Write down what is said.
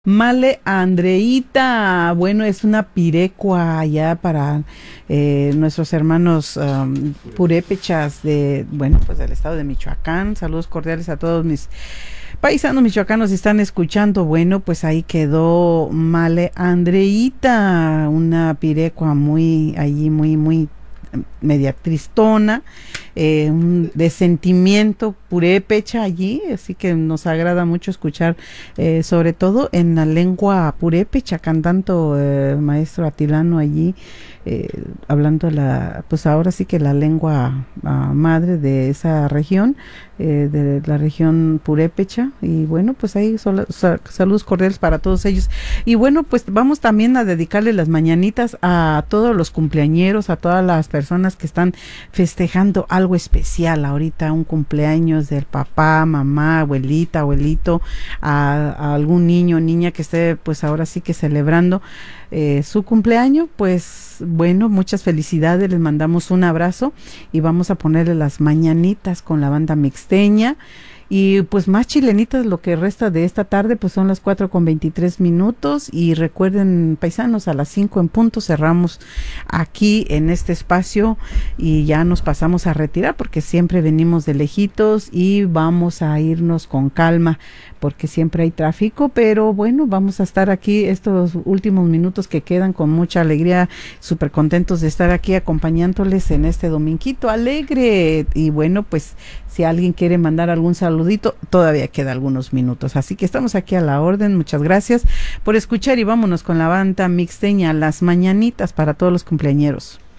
Male Andreita, bueno, es una pirecua allá para nuestros hermanos purépechas de, bueno, pues del estado de Michoacán. Saludos cordiales a todos mis paisanos michoacanos si están escuchando. Bueno, pues ahí quedó Male Andreita, una pirecua muy media tristona, de sentimiento purépecha allí, así que nos agrada mucho escuchar, sobre todo en la lengua purépecha, cantando maestro Atilano allí, hablando pues ahora sí que la lengua madre de esa región, de la región purépecha. Y bueno, pues ahí saludos cordiales para todos ellos. Y bueno, pues vamos también a dedicarle las mañanitas a todos los cumpleañeros, a todas las personas que están festejando algo especial ahorita, un cumpleaños del papá, mamá, abuelita, abuelito, a algún niño o niña que esté pues ahora sí que celebrando su cumpleaños. Pues bueno, muchas felicidades, les mandamos un abrazo y vamos a ponerle las mañanitas con la banda mixteña. Y pues más chilenitas lo que resta de esta tarde, pues son las 4:23. Y recuerden, paisanos, a las 5 en punto cerramos aquí en este espacio y ya nos pasamos a retirar porque siempre venimos de lejitos y vamos a irnos con calma porque siempre hay tráfico, pero bueno, vamos a estar aquí estos últimos minutos que quedan con mucha alegría, súper contentos de estar aquí acompañándoles en este dominguito alegre. Y bueno, pues si alguien quiere mandar algún saludito, todavía queda algunos minutos, así que estamos aquí a la orden. Muchas gracias por escuchar y vámonos con la banda mixteña, las mañanitas para todos los cumpleañeros.